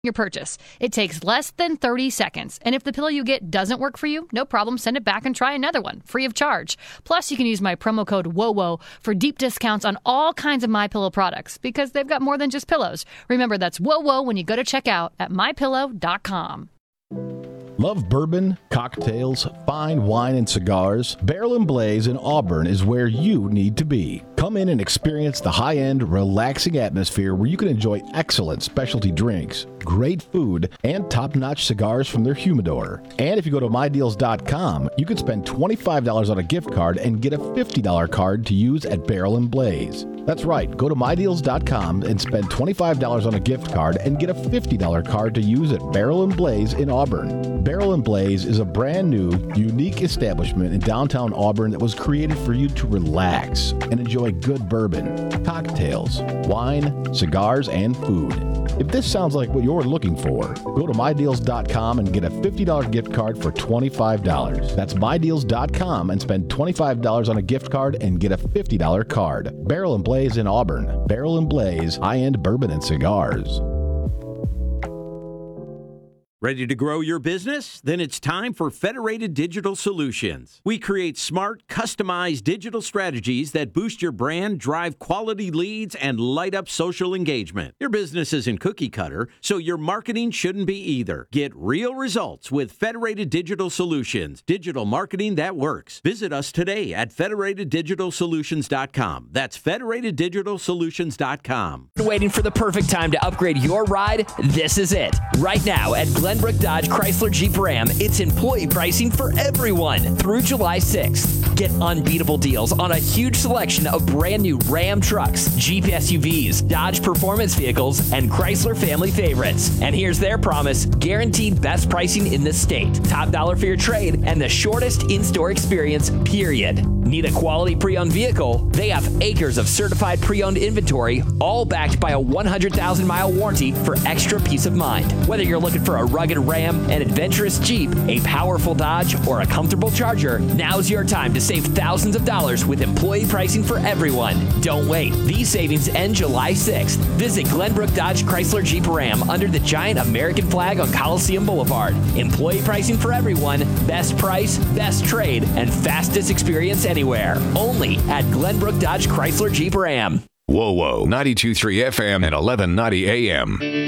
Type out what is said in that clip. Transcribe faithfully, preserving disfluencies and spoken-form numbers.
your purchase. It takes less than thirty seconds. And if the pillow you get doesn't work for you, no problem. Send it back and try another one, free of charge. Plus, you can use my promo code WOWO for deep discounts on all kinds of MyPillow products because they've got more than just pillows. Remember, that's WOWO when you go to checkout at my pillow dot com. Love bourbon, cocktails, fine wine, and cigars? Barrel and Blaze in Auburn is where you need to be. Come in and experience the high-end, relaxing atmosphere where you can enjoy excellent specialty drinks, great food, and top-notch cigars from their humidor. And if you go to my deals dot com, you can spend twenty-five dollars on a gift card and get a fifty dollars card to use at Barrel and Blaze. That's right. Go to my deals dot com and spend twenty-five dollars on a gift card and get a fifty dollars card to use at Barrel and Blaze in Auburn. Barrel and Blaze is a brand new, unique establishment in downtown Auburn that was created for you to relax and enjoy good bourbon, cocktails, wine, cigars, and food. If this sounds like what you're looking for, go to my deals dot com and get a fifty dollars gift card for twenty-five dollars. That's my deals dot com and spend twenty-five dollars on a gift card and get a fifty dollars card. Barrel and Blaze in Auburn. Barrel and Blaze, high-end bourbon and cigars. Ready to grow your business? Then it's time for Federated Digital Solutions. We create smart, customized digital strategies that boost your brand, drive quality leads, and light up social engagement. Your business isn't cookie cutter, so your marketing shouldn't be either. Get real results with Federated Digital Solutions, digital marketing that works. Visit us today at federated digital solutions dot com. That's federated digital solutions dot com. Waiting for the perfect time to upgrade your ride? This is it. Right now at Glenbrook Dodge Chrysler Jeep Ram, it's employee pricing for everyone through July sixth. Get unbeatable deals on a huge selection of brand new Ram trucks, Jeep S U Vs, Dodge performance vehicles, and Chrysler family favorites. And here's their promise: guaranteed best pricing in the state, top dollar for your trade, and the shortest in-store experience, period. Need a quality pre-owned vehicle? They have acres of certified pre-owned inventory, all backed by a one hundred thousand mile warranty for extra peace of mind. Whether you're looking for a rugged Ram, an adventurous Jeep, a powerful Dodge, or a comfortable Charger, now's your time to save thousands of dollars with employee pricing for everyone. Don't wait. These savings end July sixth. Visit Glenbrook Dodge Chrysler Jeep Ram under the giant American flag on Coliseum Boulevard. Employee pricing for everyone, best price, best trade, and fastest experience anywhere. Only at Glenbrook Dodge Chrysler Jeep Ram. Whoa, whoa, ninety-two point three F M and eleven ninety A M.